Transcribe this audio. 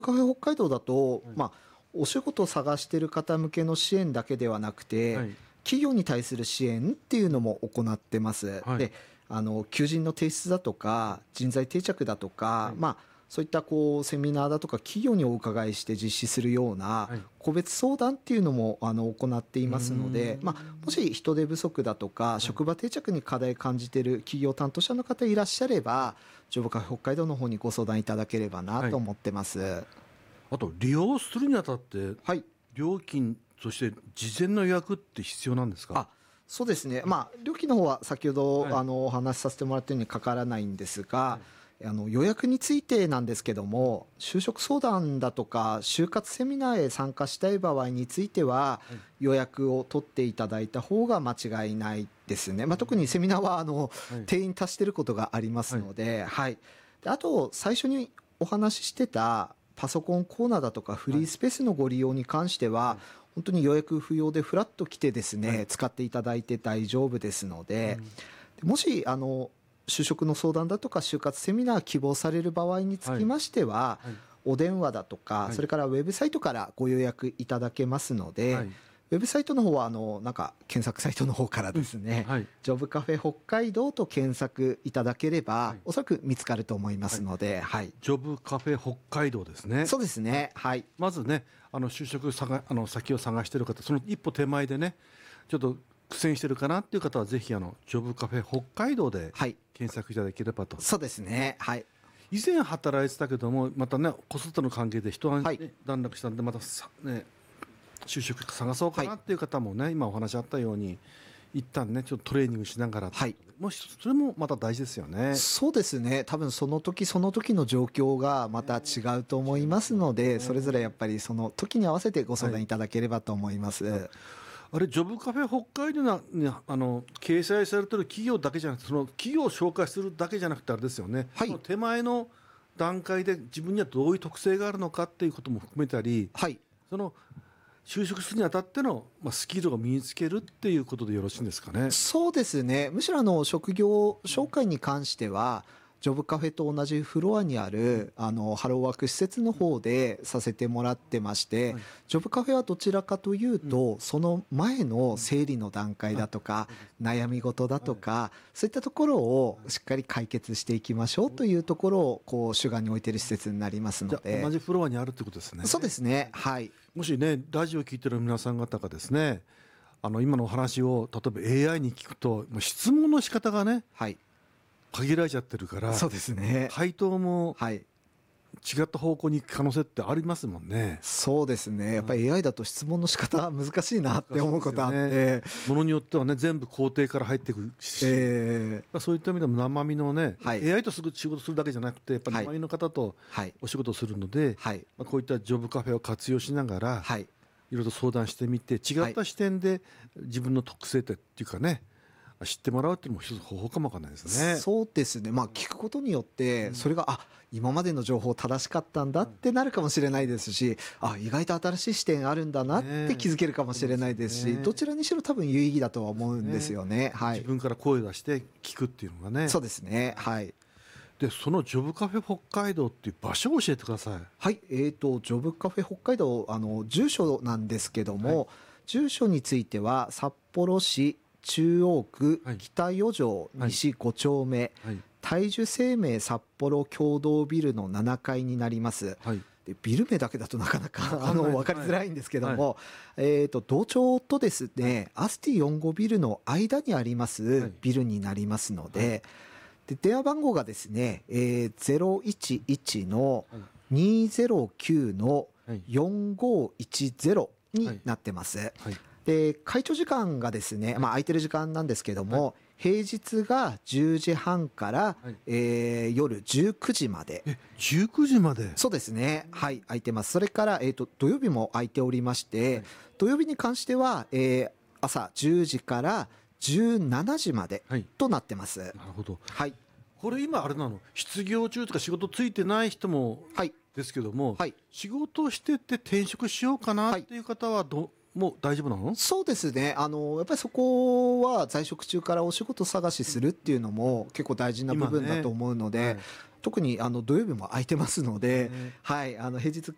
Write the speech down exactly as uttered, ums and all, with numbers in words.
カフェ北海道だと、 はいまあ、お仕事を探している方向けの支援だけではなくて、 はい企業に対する支援っていうのも行ってます。 はいで、あの求人の提出だとか人材定着だとか、 はいまあ、そういったこうセミナーだとか企業にお伺いして実施するようなはい個別相談っていうのもあの行っていますので、 うーんまあ、もし人手不足だとか、職場定着に課題感じている企業担当者の方いらっしゃれば、ジョブカフェ北海道の方にご相談いただければなと思ってます。 あと利用するにあたってはい。 料金そして事前の予約って必要なんですか？ あ、そうですね。まあ、料金の方は先ほど、 はいあのお話しさせてもらったようにかからないんですが、あの予約についてなんですけども、就職相談だとか就活セミナーへ参加したい場合については、予約を取っていただいた方が間違いないですね。まあ、特にセミナーはあの、 はい定員達していることがありますので、はい。であと最初にお話ししてたパソコンコーナーだとかフリースペースのご利用に関しては、本当に予約不要でフラッと来てですね、 はい使っていただいて大丈夫ですので、 うんでもしあの就職の相談だとか就活セミナー希望される場合につきましては、 はいお電話だとか、 はいそれからウェブサイトからご予約いただけますので、 はいウェブサイトの方はあのなんか検索サイトの方からですね、 はいジョブカフェ北海道と検索いただければ、 はいおそらく見つかると思いますので、はいジョブカフェ北海道ですね。 そうですね、はい、 まずねあの就職探あの先を探している方、その一歩手前でねちょっと苦戦してるかなっていう方はぜひあのジョブカフェ北海道ではい、 検索いただければと。 そうですね、はい、 以前働いてたけどもまたね子育ての関係で人が、ねはい段落したんでまたさ、ね、就職探そうかなっていう方もね、今お話あったように一旦ねちょっとトレーニングしながら、 はいもしそれもまた大事ですよね。 そうですね、多分その時その時の状況がまた違うと思いますので、それぞれやっぱりその時に合わせてご相談いただければと思います。 あれジョブカフェ北海道なにあの掲載されてる企業だけじゃなくてその企業を紹介するだけじゃなくてあれですよね、 はいその手前の段階で自分にはどういう特性があるのかっていうことも含めたり、 はい、 その就職するにあたっての、まあ、スキルを身につけるっていうことでよろしいんですかね。 そうですね、むしろあの職業紹介に関しては、ジョブカフェと同じフロアにあるあのハローワーク施設の方でさせてもらってまして、 はい、 ジョブカフェはどちらかというと、うん、その前の整理の段階だとか、うん、悩み事だとか、はい、そういったところをしっかり解決していきましょうというところをこう主眼に置いている施設になりますので。 じゃあ同じフロアにあるということですね。 そうですね、はい、 もしねラジオを聞いてる皆さん方がですねあの今のお話を例えば エーアイ に聞くと質問の仕方がね、 はい、 限られちゃってるからそうですね、 回答もはい、 違った方向に行く可能性ってありますもんね。 そうですね、やっぱり エーアイ だと質問の仕方難しいなって思うことあって、 ね、ものによってはね全部工程から入っていくし、 えー、 そういった意味でも生身のね、はい、エーアイ とすぐ仕事するだけじゃなくてやっぱり生身の方とお仕事をするので、はい、まあ、こういったジョブカフェを活用しながら、はい、いろいろと相談してみて違った視点で自分の特性っていうかね知ってもらうっていうのも一つ方法かもわかんないですね。 そうですね、まあ、聞くことによってそれが、うん、あ今までの情報正しかったんだってなるかもしれないですし、あ意外と新しい視点あるんだなって気づけるかもしれないですし、ね、どちらにしろ多分有意義だとは思うんですよね、ね、はい、 自分から声を出して聞くっていうのがね。 そうですね、はい。 でそのジョブカフェ北海道っていう場所を教えてください。 はい、えーと、ジョブカフェ北海道あの住所なんですけども、はい、住所については札幌市中央区北四条西ご丁目、はいはい、大樹生命札幌共同ビルのななかいになります、はい、でビル名だけだとなかなかあの分かりづらいんですけども、はい、えーと同庁とですねアスティよんじゅうごビルの間にありますビルになりますので、はい、で電話番号がですね、えー、ゼロいちいちのにゼロきゅうのよんごいちゼロになってます、はいはい。で開庁時間がですね、まあ、空いてる時間なんですけども、はい、平日がじゅうじはんから、はい、えー、夜じゅうくじまで。 えじゅうくじまで。 そうですね、はい、空いてます。それから、えーと、土曜日も空いておりまして、はい、土曜日に関しては、えー、朝じゅうじからじゅうしちじまでとなってます、はい、 なるほど、 はい、 これ今あれなの失業中とか仕事ついてない人もですけども、はい、仕事をしてて転職しようかなっていう方はど、はい、もう大丈夫なの？ そうですね、あのやっぱりそこは在職中からお仕事探しするっていうのも結構大事な部分だと思うので、ね、はい、特にあの土曜日も空いてますので、ね、はい、あの平日